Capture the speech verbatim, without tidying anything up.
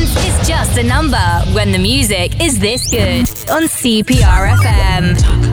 distance is just a number when the music is this good on C P R F M.